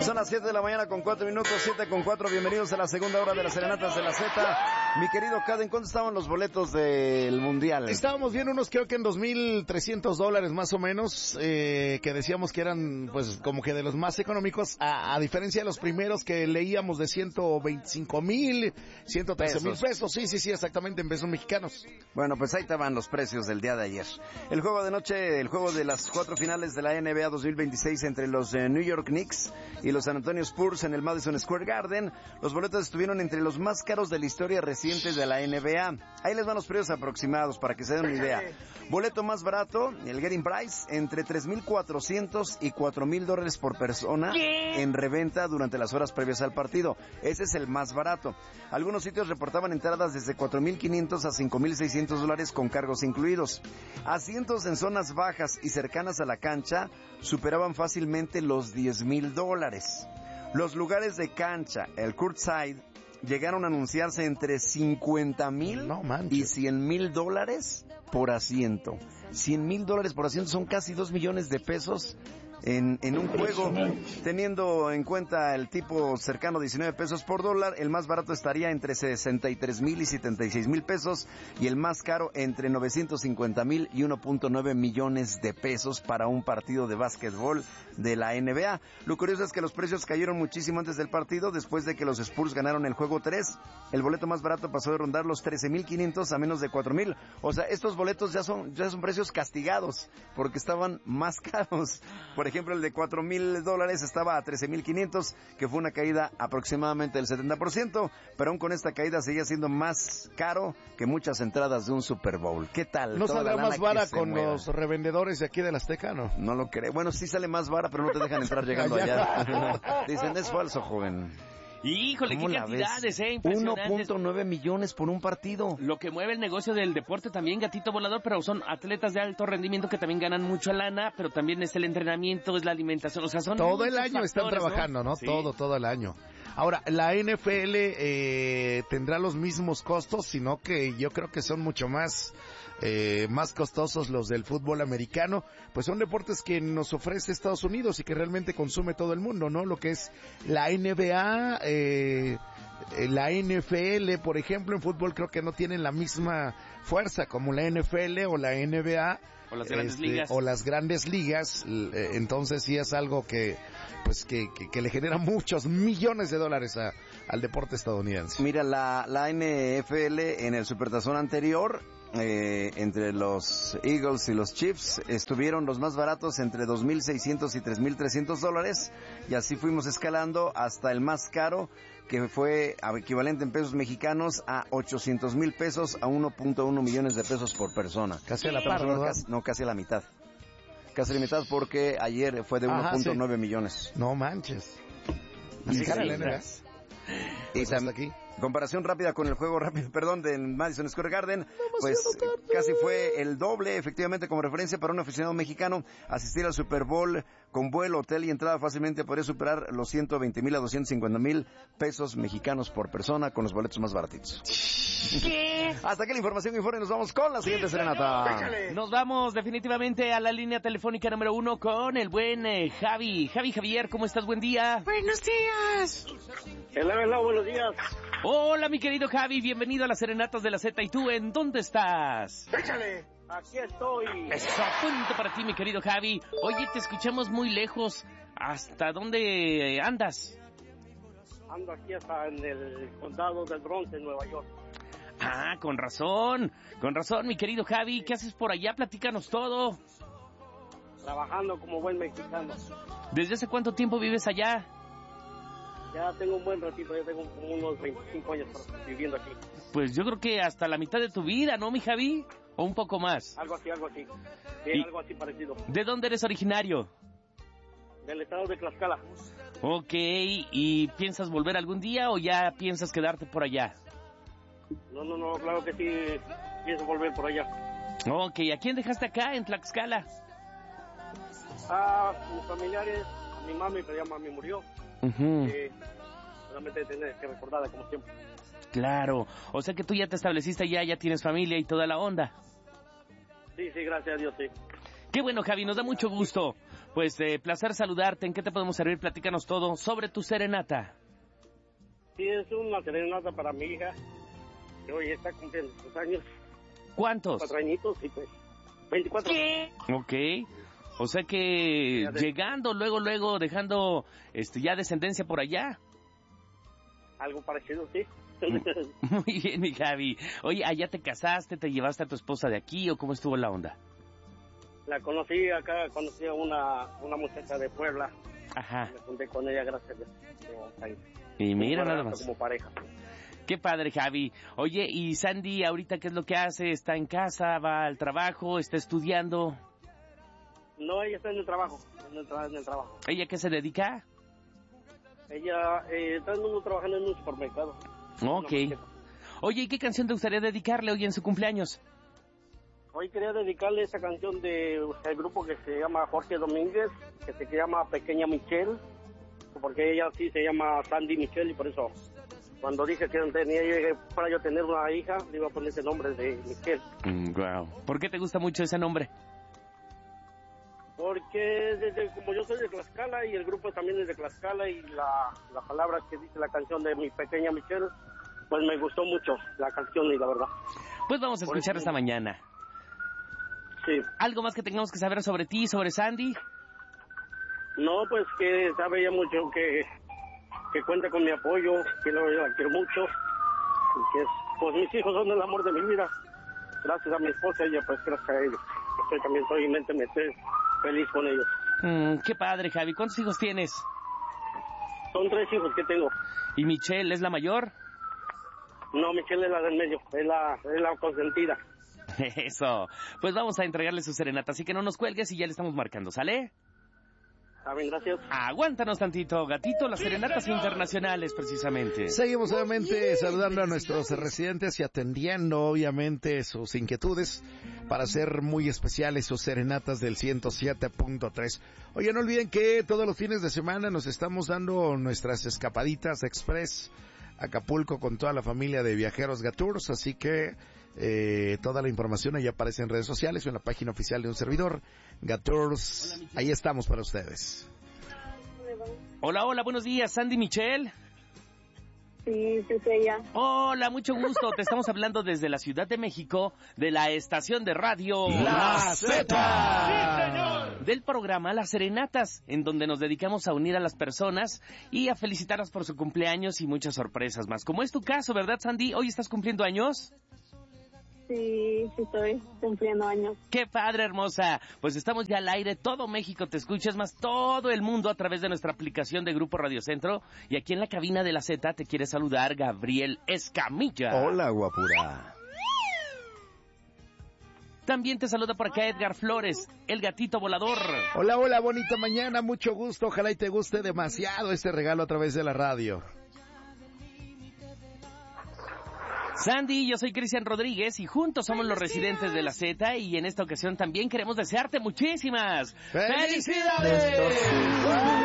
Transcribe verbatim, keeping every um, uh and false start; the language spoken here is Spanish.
Son las siete de la mañana con cuatro minutos, siete con cuatro. Bienvenidos a la segunda hora de las Serenatas de la Z. Mi querido Caden, ¿cuánto estaban los boletos del Mundial? Estábamos viendo unos, creo que en dos mil trescientos dólares más o menos, eh, que decíamos que eran, pues, como que de los más económicos, a, a diferencia de los primeros que leíamos de ciento veinticinco mil, ciento trece mil pesos. Sí, sí, sí, exactamente, en pesos mexicanos. Bueno, pues ahí estaban los precios del día de ayer. El juego de noche, el juego de las cuatro finales de la N B A dos mil veintiséis entre los eh, New York Knicks y los San Antonio Spurs en el Madison Square Garden. Los boletos estuvieron entre los más caros de la historia reciente de la N B A. Ahí les van los precios aproximados para que se den una idea. Boleto más barato, el Getting Price, entre tres mil cuatrocientos y cuatro mil dólares por persona en reventa durante las horas previas al partido. Ese es el más barato. Algunos sitios reportaban entradas desde cuatro mil quinientos a cinco mil seiscientos dólares con cargos incluidos. Asientos en zonas bajas y cercanas a la cancha superaban fácilmente los diez mil dólares. Los lugares de cancha, el courtside, llegaron a anunciarse entre cincuenta mil no y cien mil dólares por asiento. cien mil dólares por asiento son casi dos millones de pesos en, en un juego. Teniendo en cuenta el tipo cercano diecinueve pesos por dólar, el más barato estaría entre sesenta y tres mil y setenta y seis mil pesos y el más caro entre novecientos cincuenta mil y uno punto nueve millones de pesos para un partido de básquetbol de la N B A. Lo curioso es que los precios cayeron muchísimo antes del partido. Después de que los Spurs ganaron el juego tres, el boleto más barato pasó de rondar los trece mil quinientos a menos de cuatro mil. O sea, estos boletos ya son ya son precios castigados porque estaban más caros. Por ejemplo, el de cuatro mil dólares estaba a trece mil quinientos, que fue una caída aproximadamente del setenta por ciento, pero aún con esta caída seguía siendo más caro que muchas entradas de un Super Bowl. ¿Qué tal? ¿No saldrá más vara con mueva. Los revendedores de aquí de la Azteca, no? No lo creo. Bueno, sí sale más vara, pero no te dejan entrar llegando allá. Dicen, es falso, joven. Híjole, qué cantidades, eh, impresionantes. uno punto nueve millones por un partido. Lo que mueve el negocio del deporte también, gatito volador, pero son atletas de alto rendimiento que también ganan mucha lana, pero también es el entrenamiento, es la alimentación, o sea, son todo el año factores, están trabajando, ¿no? ¿no? Sí. Todo, todo el año. Ahora, la N F L eh, tendrá los mismos costos, sino que yo creo que son mucho más eh, más costosos los del fútbol americano, pues son deportes que nos ofrece Estados Unidos y que realmente consume todo el mundo, ¿no? Lo que es la N B A, eh, la N F L, por ejemplo, en fútbol creo que no tienen la misma fuerza como la N F L o la N B A. O las grandes este, ligas. O las grandes ligas, entonces sí es algo que, pues que, que, que le genera muchos millones de dólares a, al deporte estadounidense. Mira, la, la N F L en el Supertazón anterior, eh, entre los Eagles y los Chiefs, estuvieron los más baratos entre dos mil seiscientos y tres mil trescientos dólares, y así fuimos escalando hasta el más caro, que fue equivalente en pesos mexicanos a ochocientos mil pesos, a uno punto uno millones de pesos por persona. Casi a la par, ¿verdad? Casi, no, casi a la mitad. Casi a la mitad porque ayer fue de uno punto nueve sí. millones. No manches. Así cara la N B A. Y hasta aquí. Comparación rápida con el juego rápido, perdón, del Madison Square Garden, pues casi fue el doble, efectivamente, como referencia para un aficionado mexicano. Asistir al Super Bowl con vuelo, hotel y entrada fácilmente podría superar los ciento veinte mil a doscientos cincuenta mil pesos mexicanos por persona con los boletos más baratitos. ¿Qué? Hasta aquí la información, informe, nos vamos con la siguiente serenata. Nos vamos definitivamente a la línea telefónica número uno con el buen eh, Javi. Javi Javier, ¿cómo estás? Buen día. Buenos días. Hello, hello, buenos días. Hola, mi querido Javi, bienvenido a las Serenatas de la Z. ¿Y tú en dónde estás? Échale. Aquí estoy. Eso, punto para ti, mi querido Javi. Oye, te escuchamos muy lejos. ¿Hasta dónde andas? Ando aquí hasta en el condado del Bronx, en Nueva York. Ah, con razón, con razón, mi querido Javi. ¿Qué haces por allá? Platícanos todo. Trabajando como buen mexicano. ¿Desde hace cuánto tiempo vives allá? Ya tengo un buen ratito, ya tengo como unos veinticinco años viviendo aquí. Pues yo creo que hasta la mitad de tu vida, ¿no, mi Javi? ¿O un poco más? Algo así, algo así. Bien, ¿Y algo así parecido. de dónde eres originario? Del estado de Tlaxcala. Ok, ¿y piensas volver algún día o ya piensas quedarte por allá? No, no, no, claro que sí, pienso volver por allá. Ok, ¿a quién dejaste acá en Tlaxcala? Ah, mis familiares, mi mami, pero ya mami murió. Uh-huh. Eh, solamente tenés que recordarla como siempre. Claro, o sea que tú ya te estableciste allá, ya tienes familia y toda la onda. Sí, sí, gracias a Dios, sí. Qué bueno, Javi, nos da mucho gusto. Pues eh, placer saludarte. ¿En qué te podemos servir? Platícanos todo sobre tu serenata. Sí, es una serenata para mi hija, que hoy está cumpliendo sus años. ¿Cuántos? Cuatro añitos y pues veinticuatro. ¿Qué? Ok. O sea que de... llegando, luego, luego, dejando este ya descendencia por allá. Algo parecido, sí. Muy bien, mi Javi. Oye, ¿allá te casaste, te llevaste a tu esposa de aquí o cómo estuvo la onda? La conocí acá, conocí a una, una muchacha de Puebla. Ajá. Me junté con ella gracias a Dios. Y mira nada más. Como pareja. Qué padre, Javi. Oye, ¿y Sandy ahorita qué es lo que hace? ¿Está en casa? ¿Va al trabajo? ¿Está estudiando? No, ella está en el trabajo. En el, tra- en el trabajo. ¿Ella qué se dedica? Ella eh, está trabajando en un supermercado. Ok. Oye, ¿y qué canción te gustaría dedicarle hoy en su cumpleaños? Hoy quería dedicarle esa canción del grupo que se llama Jorge Domínguez, que se llama Pequeña Michelle, porque ella sí se llama Sandy Michelle y por eso cuando dije que tenía yo, para yo tener una hija, le iba a poner ese nombre de Michelle. Mm, wow. ¿Por qué te gusta mucho ese nombre? Porque desde, como yo soy de Tlaxcala y el grupo también es de Tlaxcala y la, la palabra que dice la canción de mi pequeña Michelle, pues me gustó mucho la canción y la verdad. Pues vamos a escuchar esta mañana. Sí. ¿Algo más que tengamos que saber sobre ti, sobre Sandy? No, pues que sabe ella mucho que, que cuenta con mi apoyo, que la, la quiero mucho, y que pues mis hijos son el amor de mi vida. Gracias a mi esposa, ella pues gracias a ellos. Yo también soy mente feliz con ellos. Mm, qué padre, Javi. ¿Cuántos hijos tienes? Son tres hijos que tengo. ¿Y Michelle es la mayor? No, Michelle es la del medio, es la, es la consentida. Eso. Pues vamos a entregarle su serenata, así que no nos cuelgues y ya le estamos marcando, ¿sale? A ver, gracias. Aguántanos tantito, gatito, las serenatas internacionales, precisamente. Seguimos nuevamente saludando a nuestros residentes y atendiendo, obviamente, sus inquietudes para hacer muy especiales sus serenatas del ciento siete punto tres. Oye, no olviden que todos los fines de semana nos estamos dando nuestras escapaditas express a Acapulco con toda la familia de Viajeros Gatours, así que eh, toda la información ahí aparece en redes sociales o en la página oficial de un servidor, Gatours. Ahí estamos para ustedes. Hola, hola, buenos días, Sandy Michelle. Sí, sí, soy ella. Hola, mucho gusto. Te estamos hablando desde la Ciudad de México, de la estación de radio La Zeta. ¡Sí, señor! Del programa Las Serenatas, en donde nos dedicamos a unir a las personas y a felicitarlas por su cumpleaños y muchas sorpresas más. Como es tu caso, ¿verdad, Sandy? ¿Hoy estás cumpliendo años? Sí, sí estoy cumpliendo años. ¡Qué padre, hermosa! Pues estamos ya al aire, todo México te escucha, es más, todo el mundo a través de nuestra aplicación de Grupo Radio Centro. Y aquí en la cabina de la Z te quiere saludar Gabriel Escamilla. Hola, guapura. También te saluda por acá Edgar Flores, el gatito volador. Hola, hola, bonita mañana, mucho gusto. Ojalá y te guste demasiado este regalo a través de la radio. Sandy, yo soy Cristian Rodríguez y juntos somos los residentes de la Z y en esta ocasión también queremos desearte muchísimas ¡Felicidades!